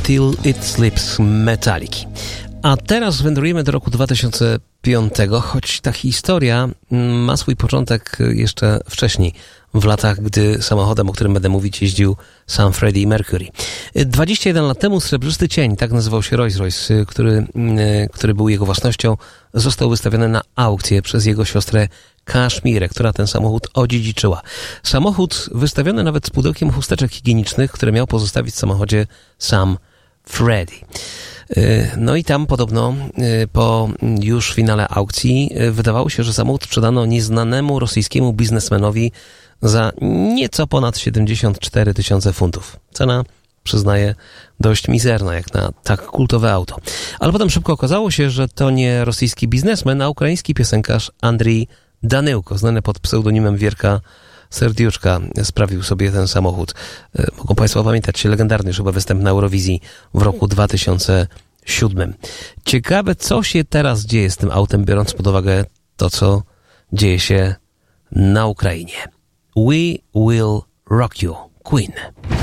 Until It Sleeps Metallic. A teraz wędrujemy do roku 2005, choć ta historia ma swój początek jeszcze wcześniej, w latach, gdy samochodem, o którym będę mówić, jeździł sam Freddie Mercury. 21 lat temu Srebrzysty Cień, tak nazywał się Rolls-Royce, który był jego własnością, został wystawiony na aukcję przez jego siostrę Kashmirę, która ten samochód odziedziczyła. Samochód wystawiony nawet z pudełkiem chusteczek higienicznych, które miał pozostawić w samochodzie sam Freddie. No i tam podobno po już finale aukcji wydawało się, że samochód sprzedano nieznanemu rosyjskiemu biznesmenowi za nieco ponad 74 000 funtów. Cena, przyznaję, dość mizerna jak na tak kultowe auto. Ale potem szybko okazało się, że to nie rosyjski biznesmen, a ukraiński piosenkarz Andrii Danyłko, znany pod pseudonimem Wierka Serdiuczka, sprawił sobie ten samochód. Mogą Państwo pamiętać legendarny już chyba występ na Eurowizji w roku 2007. Ciekawe, co się teraz dzieje z tym autem, biorąc pod uwagę to, co dzieje się na Ukrainie. We Will Rock You, Queen.